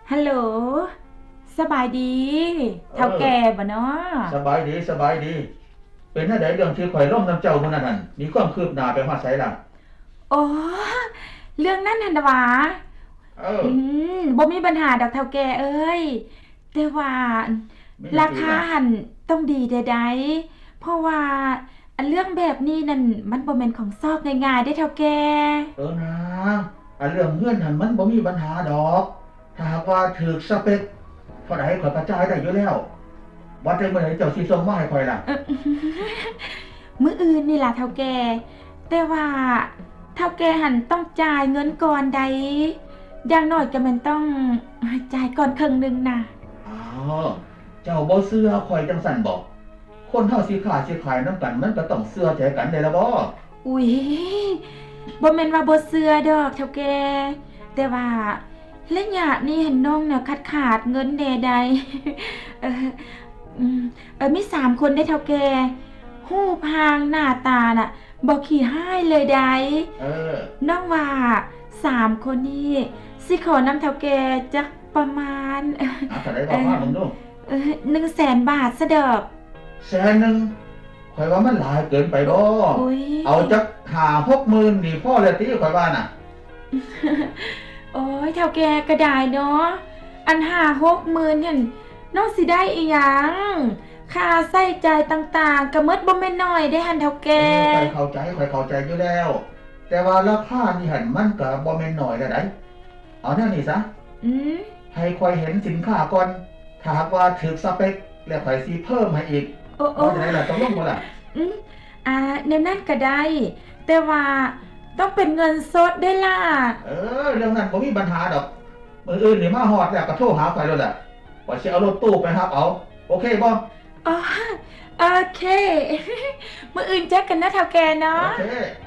ฮัลโหลสบายดีเท่าแก่บ่เนาะสบายดีสบายดีเป็นหน้าใดเรื่องที่ข่อยร่วมน้ำเจ้ามื้อนั้นมีความคืบหน้าไปฮอดไสล่ะโอ้เรื่องนั้นหันวะเออบ่มีปัญหาดอกเท่าแก่เอ้ยแต่ว่าราคาหันต้องดีใดๆเพราะว่าอันเรื่องแบบนี้นั่นมันบ่แม่นของซอกง่ายๆได้เท่าแก่นะเรื่องเงื่อนหันมันบ่มีปัญหาดอกถ้าหากว่าถูกสเปคเท่าใดข่อยกระจายได้อยู่แล้วว่าแต่มื้อใดเจ้าสิส่งมาให้ข่อยล่ะมื้ออื่นนี่ล่ะเท่าแก่แต่ว่าเท่าแก่หันต้องจ่ายเงินก่อนใดอย่างน้อยก็แม่นต้องจ่ายก่อนครึ่งนึงน่ะอ้าวเจ้าบ่เชื่อข่อยจังซั่นบ่คนเฮาสิค้าสิขายนำกันมันก็ต้องเชื่อใจกันได้ล่ะบ่อุ๊ยบ่แม่นว่าบ่เชื่อดอกเท่าแก่แต่ว่าระยะนี้เห็นน้องน่ะขาดเงินแน่ใดเออมี3 คนได้เท่าแก่รูปร่างหน้าตาน่ะบ่ขี้ร้ายเลยใดเออน้องว่า3 คนนี้สิขอนำเท่าแก่จักประมาณเท่าใดบอกมาเบิ่งดู 100,000 บาทซะดอก 100,000ข่อยว่ามันหลายเกินไปบ่เอาจัก5-6 หมื่นนี่พอแล้วติข่อยว่าน่ะโอ้ยเท่าแก่ก็ได้เนาะอัน5-6 หมื่นเห็นน้องสิได้อีหยังค่าใช้จ่ายต่างๆก็หมดบ่แม่นน้อยได้หั่นเท่าแก่ข่อยเข้าใจอยู่แล้วแต่ว่าราคานี่หั่นมันก็บ่แม่นน้อยแล้วได้เอาแนวนี้ซะให้ข่อยเห็นสินค้าก่อนถ้าหากว่าถูกสเปคแล้วข่อยสิเพิ่มให้อีกว่าจะได้ล่ะต้องลงบ่ล่ะแนวนั้นก็ได้แต่ว่าต้องเป็นเงินสดได้ล่ะเรื่องนั้นบ่มีปัญหาดอกมื้ออื่นนี่มาฮอดแล้วก็โทรหาข่อยแล้วล่ะว่าสิเอารถตู้ไปรับเอาโอเคบ่อ๋อโอเคมื้ออื่นเจอกันนะเฒ่าแก่เนาะโอเค